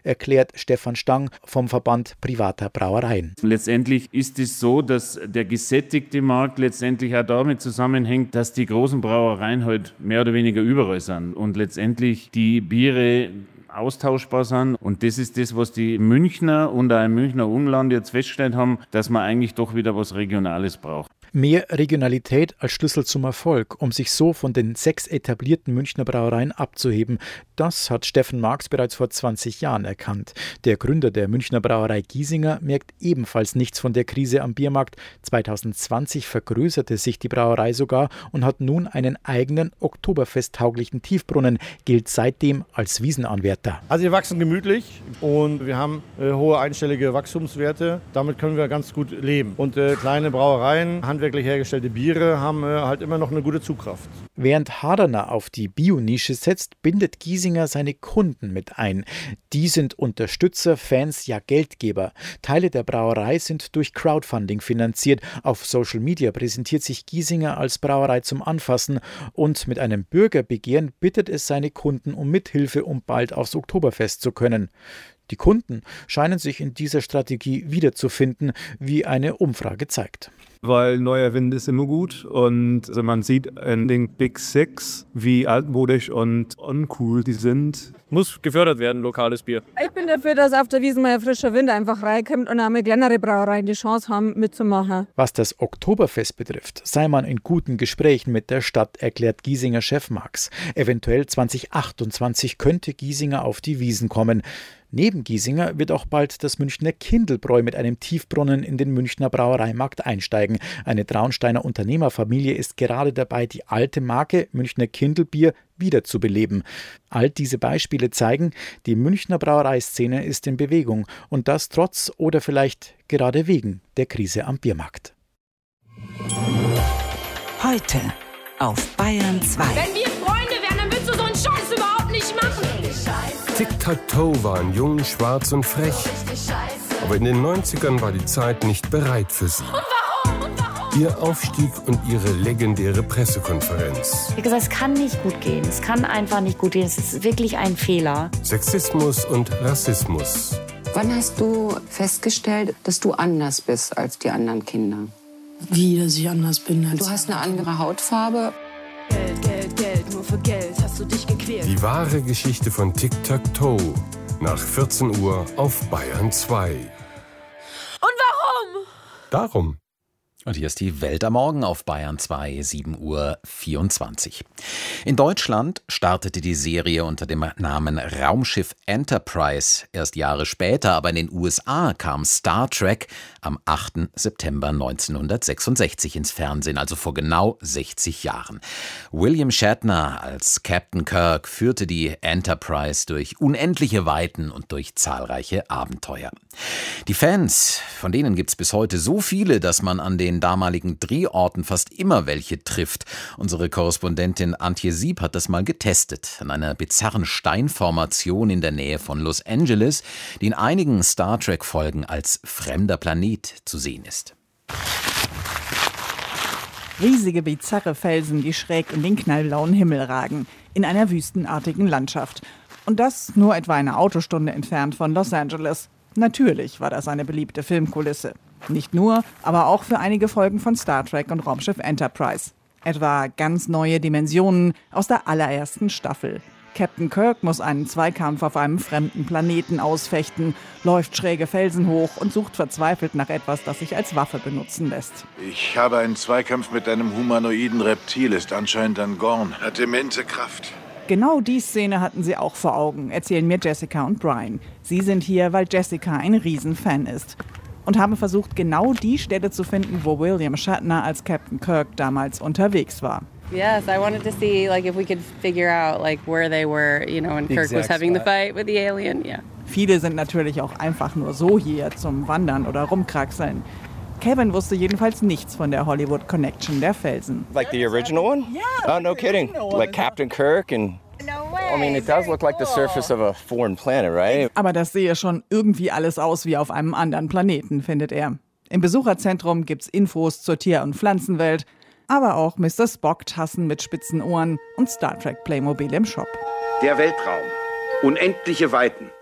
erklärt Stefan Stang vom Verband privater Brauereien. Letztendlich ist es so, dass der gesättigte Markt letztendlich auch damit zusammenhängt, dass die großen Brauereien halt mehr oder weniger überall sind und letztendlich die Biere austauschbar sind. Und das ist das, was die Münchner und auch im Münchner Umland jetzt festgestellt haben, dass man eigentlich doch wieder was Regionales braucht. Mehr Regionalität als Schlüssel zum Erfolg, um sich so von den 6 etablierten Münchner Brauereien abzuheben. Das hat Steffen Marx bereits vor 20 Jahren erkannt. Der Gründer der Münchner Brauerei Giesinger merkt ebenfalls nichts von der Krise am Biermarkt. 2020 vergrößerte sich die Brauerei sogar und hat nun einen eigenen oktoberfesttauglichen Tiefbrunnen, gilt seitdem als Wiesenanwärter. Also wir wachsen gemütlich und wir haben hohe einstellige Wachstumswerte. Damit können wir ganz gut leben. Und kleine Brauereien, handwerklich hergestellte Biere haben halt immer noch eine gute Zugkraft. Während Hardener auf die Bio-Nische setzt, bindet Giesinger seine Kunden mit ein. Die sind Unterstützer, Fans, ja Geldgeber. Teile der Brauerei sind durch Crowdfunding finanziert. Auf Social Media präsentiert sich Giesinger als Brauerei zum Anfassen und mit einem Bürgerbegehren bittet es seine Kunden um Mithilfe, um bald aufs Oktoberfest zu können. Die Kunden scheinen sich in dieser Strategie wiederzufinden, wie eine Umfrage zeigt. Weil neuer Wind ist immer gut und also man sieht in den Big Six, wie altmodisch und uncool die sind. Muss gefördert werden, lokales Bier. Ich bin dafür, dass auf der Wiesn mal ein frischer Wind einfach reinkommt und auch mal kleinere Brauereien die Chance haben, mitzumachen. Was das Oktoberfest betrifft, sei man in guten Gesprächen mit der Stadt, erklärt Giesinger Chef Marx. Eventuell 2028 könnte Giesinger auf die Wiesn kommen. Neben Giesinger wird auch bald das Münchner Kindelbräu mit einem Tiefbrunnen in den Münchner Brauereimarkt einsteigen. Eine Traunsteiner Unternehmerfamilie ist gerade dabei, die alte Marke Münchner Kindelbier wiederzubeleben. All diese Beispiele zeigen, die Münchner Brauereiszene ist in Bewegung und das trotz oder vielleicht gerade wegen der Krise am Biermarkt. Heute auf Bayern 2. Wenn wir Freunde wären, dann würdest du so einen Scheiß überhaupt nicht machen. Tic-Tac-Toe waren jung, schwarz und frech. Aber in den 90ern war die Zeit nicht bereit für sie. Und warum? Ihr Aufstieg und ihre legendäre Pressekonferenz. Wie gesagt, es kann nicht gut gehen. Es kann einfach nicht gut gehen. Es ist wirklich ein Fehler. Sexismus und Rassismus. Wann hast du festgestellt, dass du anders bist als die anderen Kinder? Wie, dass ich anders bin? Du hast eine andere Hautfarbe. Geld, Geld, Geld, nur für Geld hast du dich gequält. Die wahre Geschichte von Tic-Tac-Toe. Nach 14 Uhr auf Bayern 2. Und warum? Darum. Und hier ist die Welt am Morgen auf Bayern 2, 7:24 Uhr. In Deutschland startete die Serie unter dem Namen Raumschiff Enterprise erst Jahre später, aber in den USA kam Star Trek am 8. September 1966 ins Fernsehen, also vor genau 60 Jahren. William Shatner als Captain Kirk führte die Enterprise durch unendliche Weiten und durch zahlreiche Abenteuer. Die Fans, von denen gibt es bis heute so viele, dass man an den damaligen Drehorten fast immer welche trifft. Unsere Korrespondentin Antje Sieb hat das mal getestet an einer bizarren Steinformation in der Nähe von Los Angeles, die in einigen Star Trek-Folgen als fremder Planet zu sehen ist. Riesige, bizarre Felsen, die schräg in den knallblauen Himmel ragen, in einer wüstenartigen Landschaft. Und das nur etwa eine Autostunde entfernt von Los Angeles. Natürlich war das eine beliebte Filmkulisse. Nicht nur, aber auch für einige Folgen von Star Trek und Raumschiff Enterprise. Etwa ganz neue Dimensionen aus der allerersten Staffel. Captain Kirk muss einen Zweikampf auf einem fremden Planeten ausfechten, läuft schräge Felsen hoch und sucht verzweifelt nach etwas, das sich als Waffe benutzen lässt. Ich habe einen Zweikampf mit einem humanoiden Reptil, ist anscheinend ein Gorn, hat immense Kraft. Genau die Szene hatten sie auch vor Augen, erzählen mir Jessica und Brian. Sie sind hier, weil Jessica ein Riesenfan ist. Und haben versucht, genau die Stelle zu finden, wo William Shatner als Captain Kirk damals unterwegs war. Yes, I wanted to see if we could figure out where they were, when Kirk was having the fight with the alien. Yeah. Viele sind natürlich auch einfach nur so hier zum Wandern oder Rumkraxeln. Kevin wusste jedenfalls nichts von der Hollywood Connection der Felsen. Like the original one? Yeah. Oh, no kidding. Like Captain Kirk and I mean, it does look like the surface of a foreign planet, right? Aber das sehe schon irgendwie alles aus wie auf einem anderen Planeten, findet er. Im Besucherzentrum gibt's Infos zur Tier- und Pflanzenwelt, aber auch Mr. Spock-Tassen mit spitzen Ohren und Star Trek Playmobil im Shop. Der Weltraum. Unendliche Weiten.